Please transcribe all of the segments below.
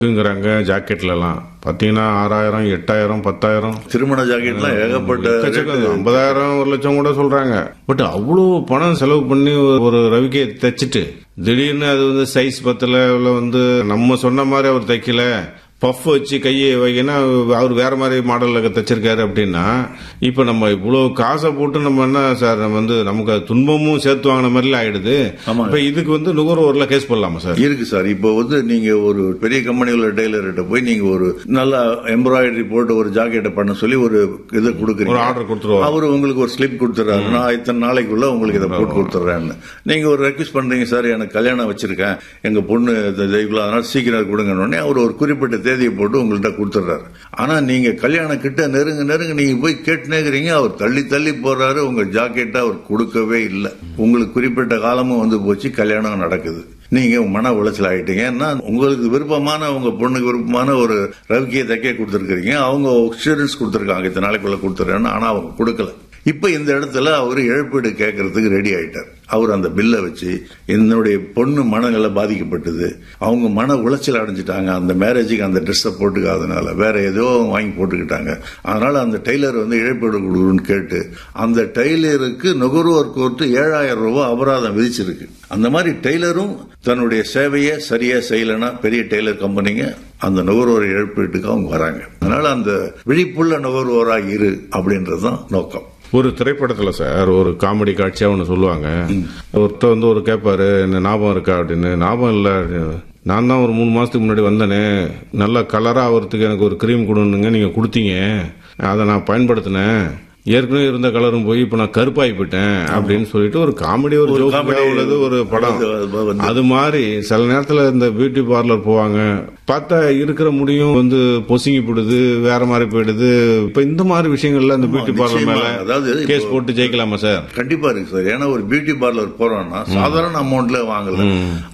ங்கிறாங்க ஜாக்கெட்லாம் பாத்தீங்கன்னா 6000 8000 10,000 திருமண ஜாக்கெட்லாம் ஏகப்பட்ட 50,000 1,00,000 கூட சொல்றாங்க. பட் அவ்வளவு பணம் செலவு பண்ணி ஒரு ரவிக்கையை தைச்சிட்டு திடீர்னு அது வந்து சைஸ் பத்தல வந்து நம்ம சொன்ன மாதிரி அவர் தைக்கல, பஃப் வச்சு கையை வைக்கனா அவர் வேற மாதிரி மாடல்ல தைச்சிருக்காரு அப்படின்னா இப்ப நம்ம இவ்வளவு காசை போட்டு நம்ம என்ன சார் நம்ம வந்து நமக்கு துன்பமும் சேர்த்து வாங்கின மாதிரி ஆயிடுது. இப்ப இதுக்கு வந்து நுகர்வோர்ல கேஸ் போடலாமா சார்? இருக்கு சார். இப்போ வந்து நீங்க ஒரு பெரிய கம்பெனில டெய்லர்கிட்ட போய் நீங்க ஒரு நல்ல எம்ப்ராய்டரி போட்டு ஒரு ஜாக்கெட்டை பண்ண சொல்லி ஒரு இதை கொடுக்குறீங்க, ஒரு ஆர்டர் கொடுத்துருவாரு. அவரு உங்களுக்கு ஒரு ஸ்லிப் கொடுத்துறாரு, நான் இத்தனை நாளைக்குள்ள உங்களுக்கு இதை போட்டு கொடுத்துறேன்னு. நீங்க ஒரு ரெக்வஸ்ட் பண்றீங்க, சார் எனக்கு கல்யாணம் வச்சிருக்கேன், எங்க பொண்ணு அதனால சீக்கிரம் கொடுங்கன்னு அவர் ஒரு குறிப்பிட்ட தேதியை போட்டு உங்கள்கிட்ட கொடுத்துறாரு. ஆனா நீங்க கல்யாணம் கிட்ட நெருங்க நீங்க போய் கேட்டுனேங்கிறீங்க, அவர் தள்ளி தள்ளி போறாரு, உங்க ஜாக்கெட்டை அவர் கொடுக்கவே இல்லை. உங்களுக்கு குறிப்பிட்ட காலமும் வந்து போச்சு, கல்யாணம் நடக்குது, நீங்க மன உளைச்சல் ஆயிட்டீங்க. உங்களுக்கு விருப்பமான உங்க பொண்ணுக்கு விருப்பமான ஒரு ரவிக்கையை தைக்க கொடுத்துருக்கீங்க, அவங்க எக்ஸ்பீரியன்ஸ் கொடுத்துருக்காங்க, இத்தனை நாளைக்குள்ள கொடுத்துறேன்னு, ஆனா அவங்க கொடுக்கல. இப்ப இந்த இடத்துல அவர் இழப்பீடு கேட்கறதுக்கு ரெடி ஆயிட்டார். அவர் அந்த பில்லை வச்சு என்னுடைய பொண்ணு மனநிலை பாதிக்கப்பட்டது, அவங்க மன உளைச்சல் அடைஞ்சிட்டாங்க, அந்த மேரேஜுக்கு அந்த ட்ரெஸ்ஸை போட்டுக்காதனால வேற ஏதோ வாங்கி போட்டுக்கிட்டாங்க, அதனால அந்த டெய்லர் வந்து இழப்பீடு கொடுக்கணும்னு கேட்டு அந்த டெய்லருக்கு நுகர்வோர் கோர்ட்டு 7,000 ரூபாய் அபராதம் விதிச்சிருக்கு. அந்த மாதிரி டெய்லரும் தன்னுடைய சேவையை சரியா செய்யலன்னா பெரிய டெய்லர் கம்பெனிங்க அந்த நுகர்வோர் இழப்பீட்டுக்கு அவங்க வராங்க. அதனால அந்த விழிப்புள்ள நுகர்வோராக இரு அப்படின்றதுதான் நோக்கம். ஒரு திரைப்படத்துல சார் ஒரு காமெடி காட்சியா ஒண்ணு சொல்லுவாங்க, ஒருத்தர் வந்து ஒரு கேட்பாரு, என்ன ஞாபகம் இருக்கா அப்படின்னு. ஞாபகம் இல்ல, நான் தான் ஒரு 3 மாசத்துக்கு முன்னாடி வந்தேனே, நல்ல கலரா ஆகிறதுக்கு எனக்கு ஒரு கிரீம் கொடுங்க, நீங்க கொடுத்தீங்க, அதை நான் பயன்படுத்தினேன், ஏற்கனவே இருந்த கலரும் போய் இப்ப நான் கருப்பாகி போயிட்டேன் அப்படின்னு சொல்லிட்டு ஒரு காமெடி ஒரு ஜோக்கா உள்ளது ஒரு படம். அது மாதிரி சில நேரத்துல இந்த பியூட்டி பார்லர் போவாங்க, பார்த்தா இருக்கிற முடியும் வந்து பொசுங்கி போடுது, வேற மாதிரி போயிடுது. இப்ப இந்த மாதிரி விஷயங்கள்ல இந்த பியூட்டி பார்லர் மேல அதாவது கேஸ் போட்டு ஜெயிக்கலாமா சார்? கண்டிப்பா இருக்கு சார். ஏன்னா ஒரு பியூட்டி பார்லர் போறோம்னா சாதாரண அமௌண்ட்ல வாங்கல,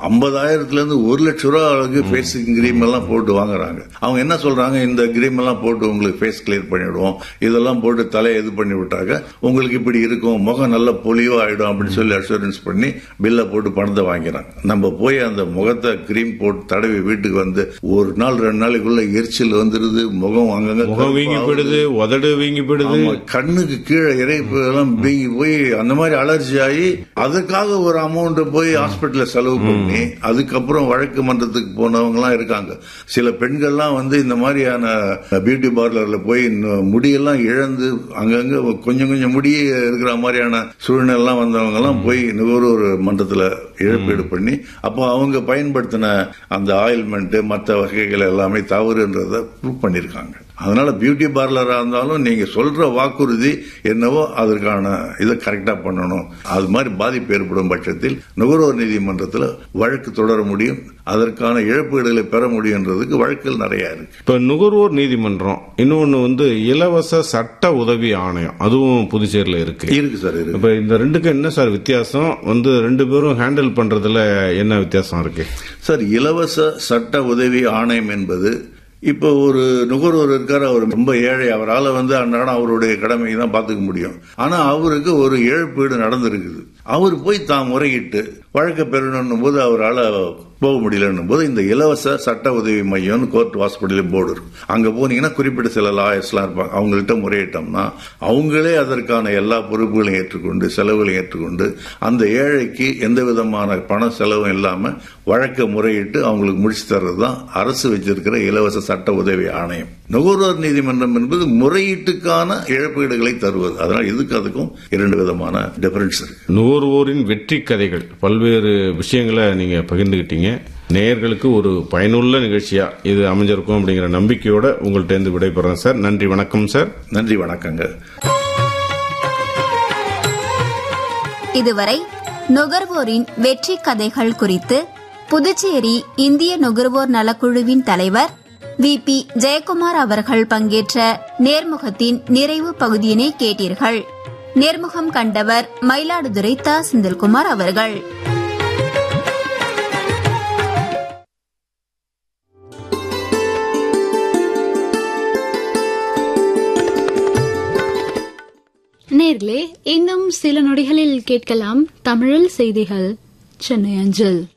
50,000 இருந்து 1,00,000 ரூபாய் அளவுக்கு ஃபேஸ் கிரீம் எல்லாம் போட்டு வாங்குறாங்க. அவங்க என்ன சொல்றாங்க, இந்த கிரீம் எல்லாம் போட்டு உங்களுக்கு ஃபேஸ் கிளியர் பண்ணிவிடுவோம், இதெல்லாம் போட்டு தலையை இது பண்ணி விட்டாங்க, உங்களுக்கு இப்படி இருக்கும், முகம் நல்ல பொலிவா ஆயிடும் அப்படின்னு சொல்லி அஷூரன்ஸ் பண்ணி பில்ல போட்டு பணத்தை வாங்கிறாங்க. நம்ம போய் அந்த முகத்தை கிரீம் போட்டு தடவி வீட்டுக்கு வந்து ஒரு நாள் 2 நாளைக்குள்ள எரிச்சல் வந்துருது, முகம் அங்கங்க வீங்கி போயிடுது, உதடு வீங்கி போயிடுது, கண்ணுக்கு கீழே இறைப்பு எல்லாம் வீங்கி போய் அந்த மாதிரி அலர்ஜி ஆகி அதுக்காக ஒரு அமௌண்ட் போய் ஹாஸ்பிட்டல்ல செலவு பண்ணி அதுக்கப்புறம் வழக்கு மன்றத்துக்கு போனவங்க எல்லாம் இருக்காங்க. சில பெண்கள்லாம் வந்து இந்த மாதிரியான பியூட்டி பார்லர்ல போய் முடியெல்லாம் இழந்து அங்கங்க கொஞ்சம் கொஞ்சம் முடிய இருக்கிற மாதிரியான சூழ்நிலை வந்தவங்க எல்லாம் போய் நுகர்வோர் மன்றத்தில் இழப்பீடு பண்ணி அப்போ அவங்க பயன்படுத்தின அந்த ஆயில்மெண்ட் மற்ற வகைகள் எல்லாமே தவறுன்றதை ப்ரூவ் பண்ணிருக்காங்க. அதனால பியூட்டி பார்லரா இருந்தாலும் நீங்க சொல்ற வாக்குறுதி என்னவோ அதற்கான இதை கரெக்டா பண்ணணும். அது மாதிரி பாதிப்பு ஏற்படும் பட்சத்தில் நுகர்வோர் நீதிமன்றத்தில் வழக்கு தொடர முடியும், அதற்கான இழப்பீடுகளை பெற முடியும்ன்றதுக்கு வழக்குகள் நிறைய இருக்கு. இப்ப நுகர்வோர் நீதிமன்றம் இன்னொன்னு வந்து இலவச சட்ட உதவி ஆணையம், அதுவும் புதுச்சேரியில இருக்கு சார். இப்ப இந்த ரெண்டுக்கும் என்ன சார் வித்தியாசம்? வந்து 2 பேரும் ஹேண்டில் பண்றதுல என்ன வித்தியாசம் இருக்கு சார்? இலவச சட்ட உதவி ஆணையம் என்பது இப்ப ஒரு நுகர்வோர் இருக்காரு, அவர் ரொம்ப ஏழை, அவரால் வந்து அன்றாடம் அவருடைய கடமையை தான் பார்த்துக்க முடியும். ஆனா அவருக்கு ஒரு இழப்பீடு நடந்திருக்குது, அவர் போய் தான் முறையிட்டு வழக்க பெறணும் போது அவரால் போக முடியலன்னும் போது இந்த இலவச சட்ட உதவி மையம் கோர்ட் ஹாஸ்பிட்டல் போர்டு இருக்கும், அங்க போனீங்கன்னா குறிப்பிட்ட சில லாயர்ஸ்லாம் இருப்பாங்க, அவங்கள்ட்ட முறையிட்டோம்னா அவங்களே அதற்கான எல்லா பொறுப்புகளையும் ஏற்றுக்கொண்டு செலவுகளையும் ஏற்றுக்கொண்டு அந்த ஏழைக்கு எந்த விதமான பண செலவும் இல்லாம வழக்க முறையிட்டு அவங்களுக்கு முடிச்சு தர்றதுதான் அரசு வச்சிருக்கிற இலவச சட்ட உதவி ஆணையம். நுகர்வோர் நீதிமன்றம் என்பது முறையீட்டுக்கான இழப்பீடுகளை தருவது. அதனால இதுக்கு அதுக்கும் 2 விதமான டிஃபரன்ஸ் இருக்கு. நுகர்வோரின் வெற்றி கதைகள் பல்வேறு விஷயங்களை நீங்க பகிர்ந்துகிட்டீங்க. நேயர்களுக்கு ஒரு பயனுள்ள நிகழ்ச்சியா இது அமைஞ்சிருக்கும் அப்படிங்கிற நம்பிக்கையோட உங்கள்கிட்ட இருந்து விடைபெறேன் சார். நன்றி, வணக்கம் சார். நன்றி, வணக்கங்க. இதுவரை நுகர்வோரின் வெற்றி கதைகள் குறித்து புதுச்சேரி இந்திய நுகர்வோர் நலக்குழுவின் தலைவர் VP ஜெயக்குமார் அவர்கள் பங்கேற்ற நேர்முகத்தின் நிறைவு பகுதியினை கேட்டீர்கள். நேர்முகம் கண்டவர் மயிலாடுதுறை த. செந்தில்குமார் அவர்கள். நேர்களே, இன்னும் சில நொடிகளில் கேட்கலாம் தமிழில் செய்திகள் சென்னை அஞ்சல்.